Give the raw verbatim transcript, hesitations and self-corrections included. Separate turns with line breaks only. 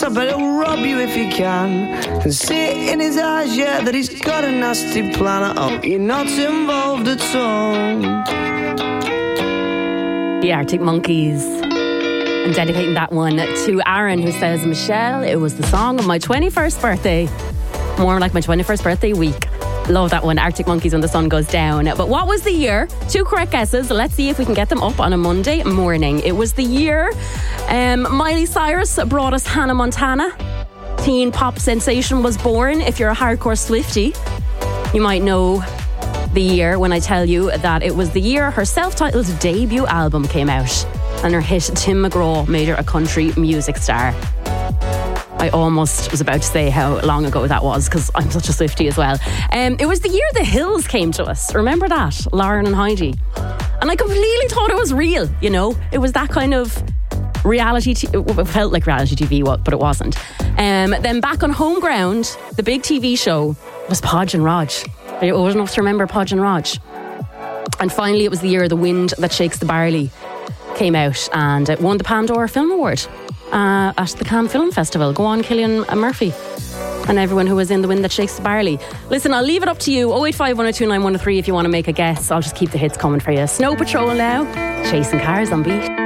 I bet he'll rob you if he can. And see it in his eyes, yeah, that he's got a nasty plan. I hope you're not involved at all.
The Arctic Monkeys. I'm dedicating that one to Aaron, who says, Michelle, it was the song of my twenty-first birthday. More like my twenty-first birthday week. Love that one, Arctic Monkeys, When the Sun Goes Down. But what was the year? Two correct guesses. Let's see if we can get them up on a Monday morning. It was the year um, Miley Cyrus brought us Hannah Montana. Teen pop sensation was born. If you're a hardcore Swiftie, you might know the year when I tell you that it was the year her self-titled debut album came out. And her hit Tim McGraw made her a country music star. I almost was about to say how long ago that was, because I'm such a Swiftie as well. Um, it was the year The Hills came to us. Remember that? Lauren and Heidi. And I completely thought it was real, you know? It was that kind of reality, t- it felt like reality T V, but it wasn't. Um, then back on home ground, the big T V show was Podge and Rog. I old enough to remember Podge and Rog. And finally, it was the year The Wind That Shakes the Barley came out, and it won the Pandora Film Award uh, at the Cannes Film Festival. Go on, Cillian Murphy and everyone who was in The Wind That Shakes the Barley. Listen, I'll leave it up to you. oh eight five, one oh two, nine one oh three if you want to make a guess. I'll just keep the hits coming for you. Snow Patrol now, Chasing Cars on Beat.